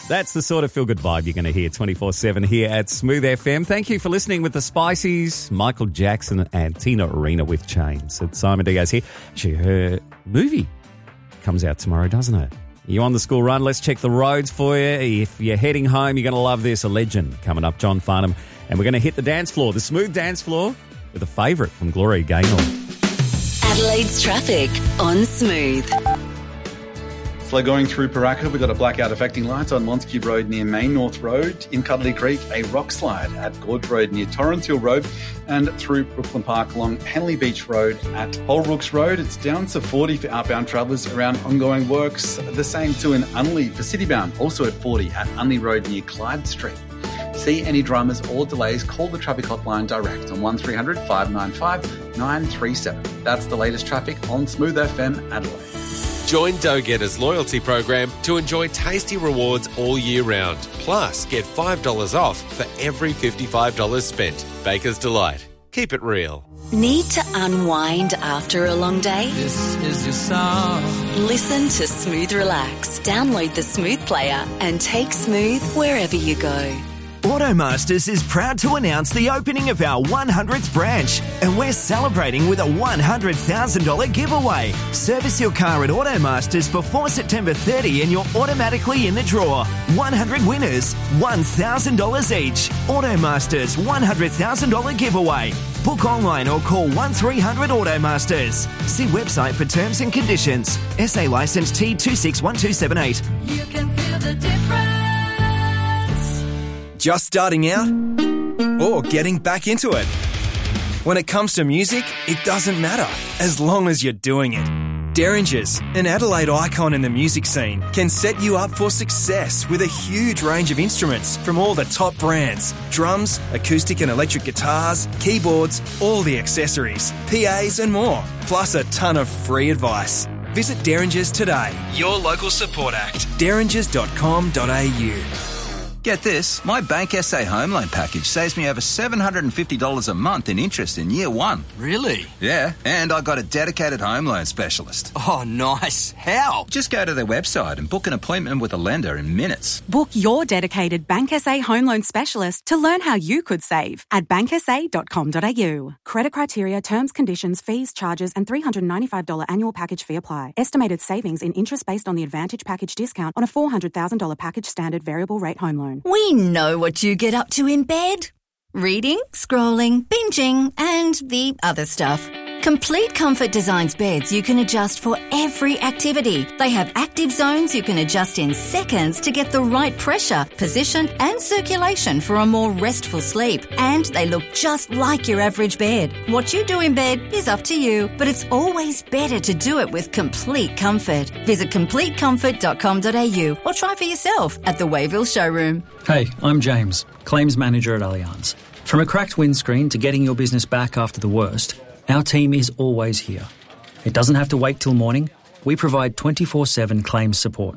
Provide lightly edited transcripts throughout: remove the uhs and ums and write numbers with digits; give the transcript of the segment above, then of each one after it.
That's the sort of feel-good vibe you're going to hear 24/7 here at Smooth FM. Thank you for listening with the Spiceys, Michael Jackson and Tina Arena with Chains. It's Simon Diaz here. Actually, her movie comes out tomorrow, doesn't it? You on the school run? Let's check the roads for you. If you're heading home, you're going to love this. A legend coming up, John Farnham. And we're going to hit the dance floor, the smooth dance floor, with a favourite from Gloria Gaynor. Adelaide's traffic on Smooth. Slow going through Paraka. We've got a blackout affecting lights on Montague Road near Main North Road. In Cuddly Creek, a rock slide at Gorge Road near Torrens Hill Road. And through Brooklyn Park along Henley Beach Road at Holbrooks Road. It's down to 40 for outbound travellers around ongoing works. The same too in Unley for citybound, also at 40 at Unley Road near Clyde Street. See any dramas or delays, call the traffic hotline direct on 1300 595 937. That's the latest traffic on Smooth FM Adelaide. Join Dough Getter's loyalty program to enjoy tasty rewards all year round. Plus, get $5 off for every $55 spent. Baker's Delight. Keep it real. Need to unwind after a long day? This is your song. Listen to Smooth Relax. Download the Smooth player and take Smooth wherever you go. Automasters is proud to announce the opening of our 100th branch, and we're celebrating with a $100,000 giveaway. Service your car at Automasters before September 30 and you're automatically in the draw. 100 winners, $1,000 each. Automasters $100,000 giveaway. Book online or call 1300 Automasters. See website for terms and conditions. SA licence T261278. You can feel the difference. Just starting out or getting back into it? When it comes to music, it doesn't matter as long as you're doing it. Derringers, an Adelaide icon in the music scene, can set you up for success with a huge range of instruments from all the top brands. Drums, acoustic and electric guitars, keyboards, all the accessories, PAs and more, plus a ton of free advice. Visit Derringers today, your local support act. derringers.com.au. Get this, my Bank SA home loan package saves me over $750 a month in interest in year one. Really? Yeah, and I got a dedicated home loan specialist. Oh, nice. How? Just go to their website and book an appointment with a lender in minutes. Book your dedicated Bank SA home loan specialist to learn how you could save at banksa.com.au. Credit criteria, terms, conditions, fees, charges and $395 annual package fee apply. Estimated savings in interest based on the Advantage package discount on a $400,000 package standard variable rate home loan. We know what you get up to in bed. Reading, scrolling, binging, and the other stuff. Complete Comfort designs beds you can adjust for every activity. They have active zones you can adjust in seconds to get the right pressure, position, and circulation for a more restful sleep. And they look just like your average bed. What you do in bed is up to you, but it's always better to do it with Complete Comfort. Visit CompleteComfort.com.au or try for yourself at the Wayville showroom. Hey, I'm James, Claims Manager at Allianz. From a cracked windscreen to getting your business back after the worst, our team is always here. It doesn't have to wait till morning. We provide 24/7 claims support.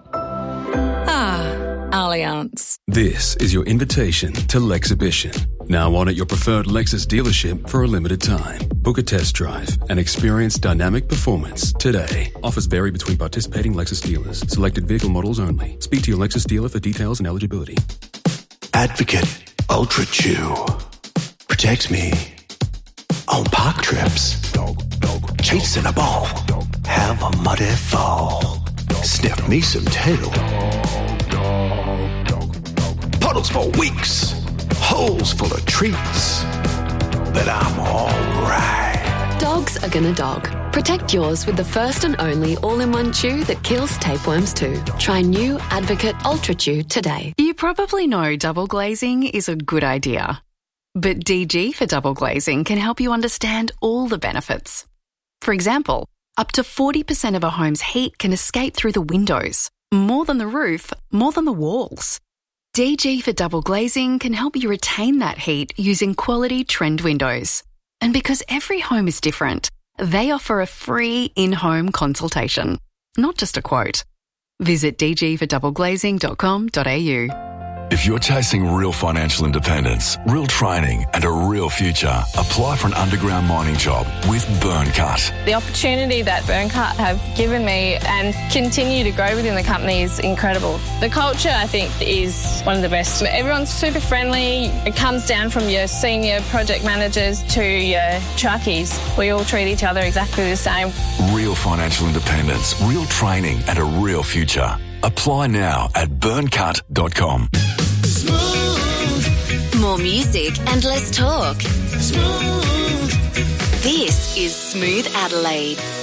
Allianz. This is your invitation to Lexhibition. Now on at your preferred Lexus dealership for a limited time. Book a test drive and experience dynamic performance today. Offers vary between participating Lexus dealers. Selected vehicle models only. Speak to your Lexus dealer for details and eligibility. Advocate Ultra Chew protects me on park trips, chasing a ball, have a muddy fall, sniff me some tail, puddles for weeks, holes full of treats, but I'm alright. Dogs are gonna dog. Protect yours with the first and only all-in-one chew that kills tapeworms too. Try new Advocate Ultra Chew today. You probably know double glazing is a good idea. But DG for double glazing can help you understand all the benefits. For example, up to 40% of a home's heat can escape through the windows. More than the roof, more than the walls. DG for double glazing can help you retain that heat using quality trend windows. And because every home is different, they offer a free in-home consultation, not just a quote. Visit dgfordoubleglazing.com.au. If you're chasing real financial independence, real training and a real future, apply for an underground mining job with Burncut. The opportunity that Burncut have given me and continue to grow within the company is incredible. The culture, I think, is one of the best. Everyone's super friendly. It comes down from your senior project managers to your truckies. We all treat each other exactly the same. Real financial independence, real training and a real future. Apply now at burncut.com. More music and less talk. This is Smooth Adelaide.